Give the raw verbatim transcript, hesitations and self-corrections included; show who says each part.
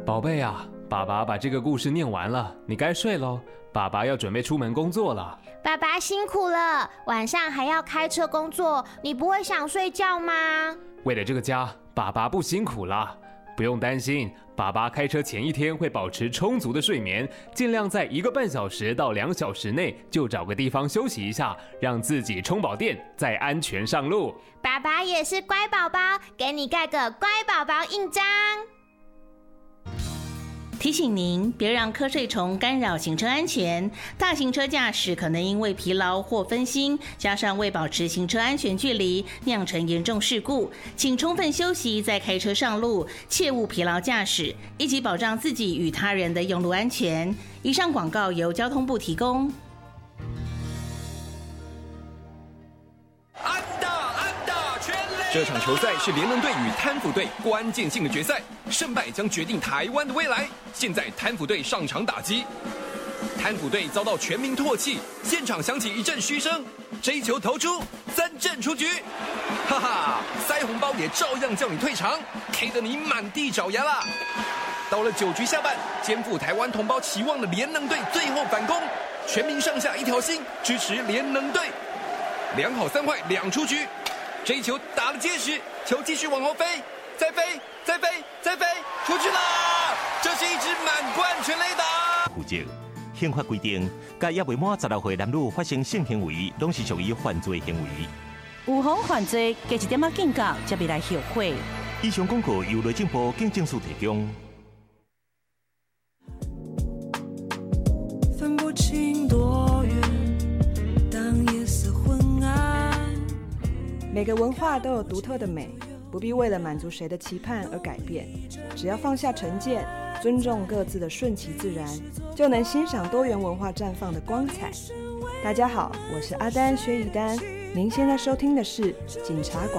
Speaker 1: 宝贝啊，爸爸把这个故事念完了，你该睡咯。爸爸要准备出门工作了。
Speaker 2: 爸爸辛苦了，晚上还要开车工作，你不会想睡觉吗？
Speaker 1: 为了这个家，爸爸不辛苦了。不用担心，爸爸开车前一天会保持充足的睡眠，尽量在一个半小时到两小时内就找个地方休息一下，让自己充饱电，再安全上路。
Speaker 2: 爸爸也是乖宝宝，给你盖个乖宝宝印章。
Speaker 3: 提醒您，别让瞌睡虫干扰行车安全。大型车驾驶可能因为疲劳或分心，加上未保持行车安全距离，酿成严重事故。请充分休息再开车上路，切勿疲劳驾驶，一起保障自己与他人的用路安全。以上广告由交通部提供。
Speaker 4: 这场球赛是联能队与贪腐队关键性的决赛，胜败将决定台湾的未来。现在贪腐队上场打击，贪腐队遭到全民唾弃，现场响起一阵嘘声。这一球投出，三振出局，哈哈，塞红包也照样叫你退场 ，K 得你满地找牙啦。到了九局下半，肩负台湾同胞期望的联能队最后反攻，全民上下一条心，支持联能队。两好三坏两出局。这一球打得结实，球继续往后飞，再飞，再飞，再飞，出去啦！这是一支满贯全垒打。
Speaker 5: 负责宪法规定，甲也未满十六岁男女发生性行为，拢是属于犯罪行为。
Speaker 6: 有妨犯罪，加一点仔警告，才袂来后悔。
Speaker 5: 以上广告由内政部警政署提供。
Speaker 7: 分不清多远，当夜色昏暗。
Speaker 8: 每个文化都有独特的美，不必为了满足谁的期盼而改变。只要放下成见，尊重各自的顺其自然，就能欣赏多元文化绽放的光彩。大家好，我是阿丹薛一丹，您现在收听的是警察广